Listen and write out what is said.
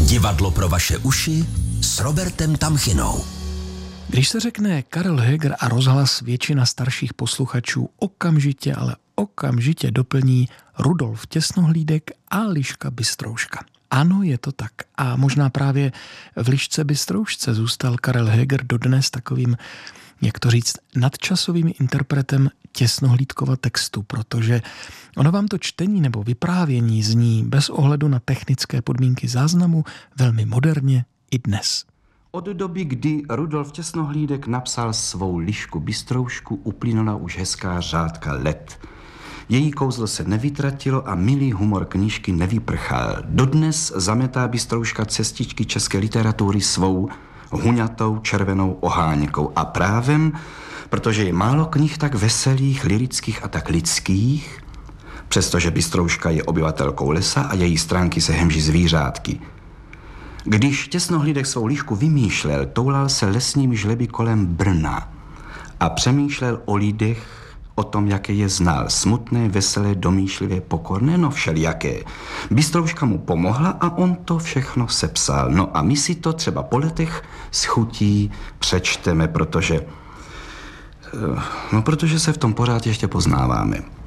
Divadlo pro vaše uši s Robertem Tamchinou. Když se řekne Karel Heger a rozhlas, většina starších posluchačů okamžitě doplní Rudolf Těsnohlídek a Liška Bystrouška. Ano, je to tak. A možná právě v Lišce Bystroušce zůstal Karel Heger dodnes takovým, jak to říct, nadčasovým interpretem Těsnohlídkova textu, protože ono vám to čtení nebo vyprávění zní bez ohledu na technické podmínky záznamu velmi moderně i dnes. Od doby, kdy Rudolf Těsnohlídek napsal svou Lišku Bystroušku, uplynula už hezká řádka let. Její kouzlo se nevytratilo a milý humor knížky nevyprchal. Dodnes zametá Bystrouška cestičky české literatury svou huňatou červenou oháňkou. A právem, protože je málo knih tak veselých, lyrických a tak lidských, přestože Bystrouška je obyvatelkou lesa a její stránky se hemží zvířátky. Když Těsnohlídek svou Lišku vymýšlel, toulal se lesním žleby kolem Brna a přemýšlel o lidech, o tom, jaké je znal. Smutné, veselé, domýšlivé, pokorné, no všelijaké. Bystrouška mu pomohla a on to všechno sepsal. No a my si to třeba po letech s chutí přečteme, protože se v tom pořád ještě poznáváme.